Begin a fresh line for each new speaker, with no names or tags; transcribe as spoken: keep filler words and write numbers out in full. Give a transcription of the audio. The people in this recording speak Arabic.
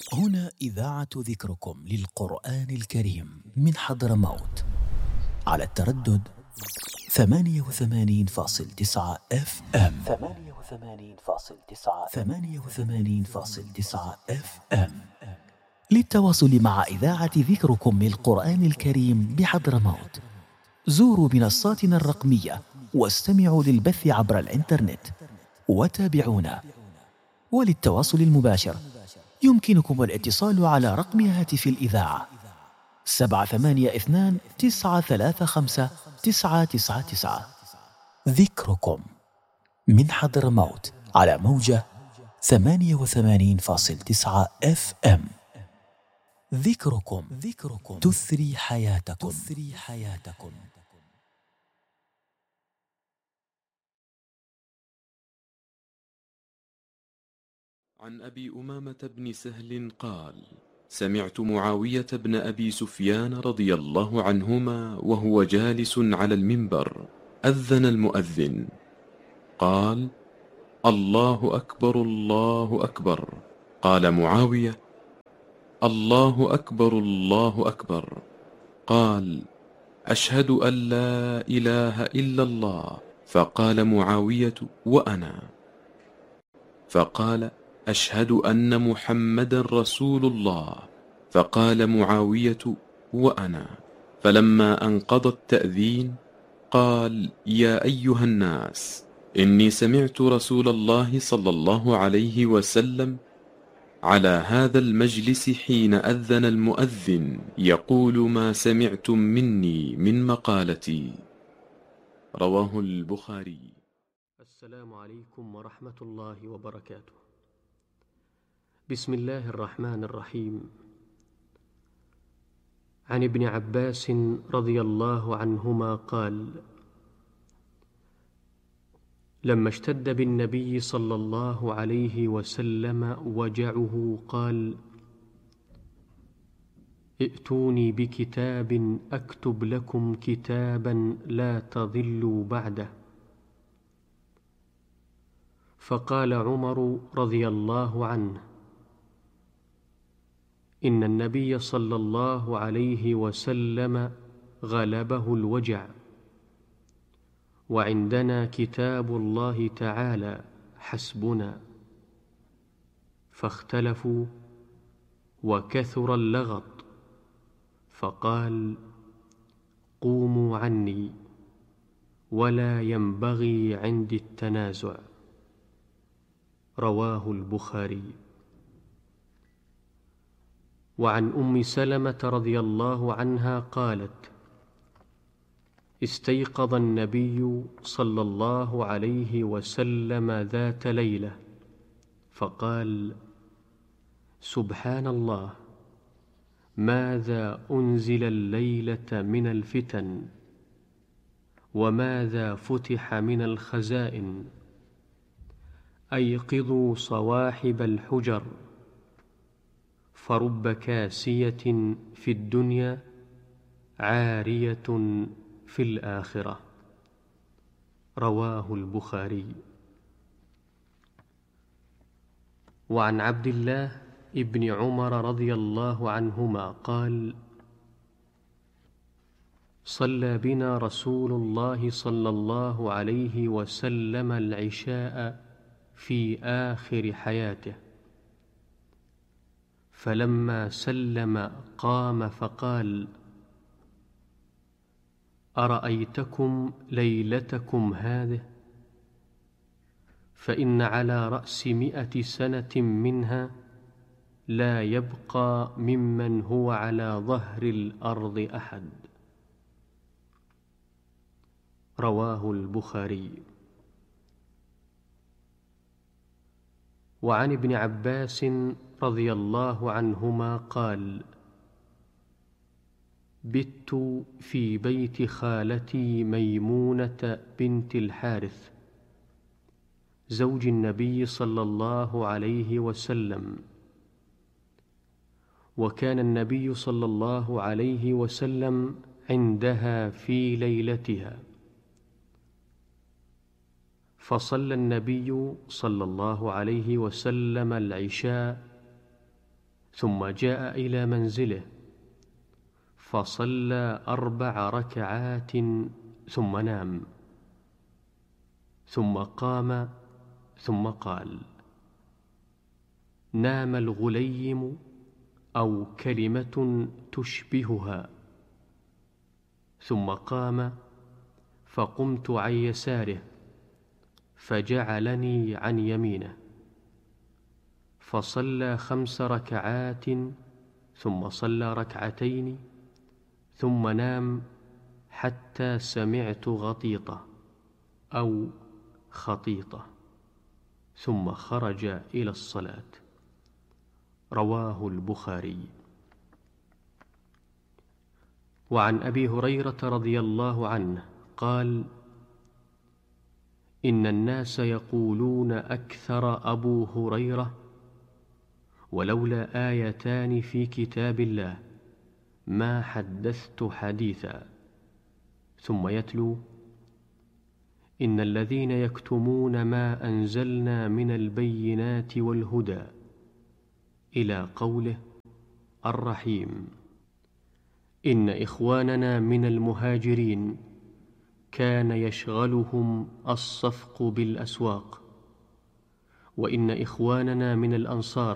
هنا إذاعة ذكركم للقرآن الكريم من حضرموت على التردد ثمانية وثمانين فاصل تسعة اف ام ثمانية وثمانين فاصل تسعة ثمانية وثمانين فاصل تسعة اف ام. للتواصل مع إذاعة ذكركم للقرآن الكريم بحضرموت زوروا منصاتنا الرقمية واستمعوا للبث عبر الإنترنت وتابعونا. وللتواصل المباشر يمكنكم الاتصال على رقم هاتف الإذاعة سبعة ثمانية اثنان تسعة ثلاثة خمسة تسعة تسعة تسعة. ذكركم من حضرموت على موجة ثمانية وثمانين فاصل تسعة اف ام. ذكركم ذكركم تثري حياتكم تثري حياتكم.
عن أبي أمامة بن سهل قال: سمعت معاوية بن أبي سفيان رضي الله عنهما وهو جالس على المنبر أذن المؤذن قال: الله أكبر الله أكبر. قال معاوية: الله أكبر الله أكبر. قال: أشهد أن لا إله إلا الله. فقال معاوية: وأنا. فقال: أشهد أن محمدا رسول الله. فقال معاوية: وأنا. فلما انقضى التأذين قال: يا أيها الناس، إني سمعت رسول الله صلى الله عليه وسلم على هذا المجلس حين أذن المؤذن يقول ما سمعتم مني من مقالتي. رواه البخاري.
السلام عليكم ورحمة الله وبركاته. بسم الله الرحمن الرحيم. عن ابن عباس رضي الله عنهما قال: لما اشتد بالنبي صلى الله عليه وسلم وجعه قال: ائتوني بكتاب أكتب لكم كتابا لا تضلوا بعده. فقال عمر رضي الله عنه: إن النبي صلى الله عليه وسلم غلبه الوجع، وعندنا كتاب الله تعالى حسبنا. فاختلفوا وكثر اللغط، فقال: قوموا عني، ولا ينبغي عندي التنازع. رواه البخاري. وعن أم سلمة رضي الله عنها قالت: استيقظ النبي صلى الله عليه وسلم ذات ليلة فقال: سبحان الله، ماذا أنزل الليلة من الفتن، وماذا فتح من الخزائن. أيقظوا صواحب الحجر، فرب كاسية في الدنيا عارية في الآخرة. رواه البخاري. وعن عبد الله ابن عمر رضي الله عنهما قال: صلى بنا رسول الله صلى الله عليه وسلم العشاء في آخر حياته، فلما سلم قام فقال: أرأيتكم ليلتكم هذه؟ فإن على رأس مئة سنة منها لا يبقى ممن هو على ظهر الأرض أحد. رواه البخاري. وعن ابن عباس رضي الله عنهما قال: بت في بيت خالتي ميمونة بنت الحارث زوج النبي صلى الله عليه وسلم، وكان النبي صلى الله عليه وسلم عندها في ليلتها، فصلى النبي صلى الله عليه وسلم العشاء ثم جاء إلى منزله فصلى أربع ركعات ثم نام، ثم قام ثم قال: نام الغليم أو كلمة تشبهها. ثم قام فقمت عن يساره فجعلني عن يمينه، فصلى خمس ركعات ثم صلى ركعتين ثم نام حتى سمعت غطيطة أو خطيطة، ثم خرج إلى الصلاة. رواه البخاري. وعن أبي هريرة رضي الله عنه قال: إن الناس يقولون أكثر أبو هريرة ولولا آيتان في كتاب الله ما حدثت حديثا، ثم يتلو: إن الذين يكتمون ما أنزلنا من البينات والهدى إلى قوله الرحيم. إن إخواننا من المهاجرين كان يشغلهم الصفق بالأسواق، وإن إخواننا من الأنصار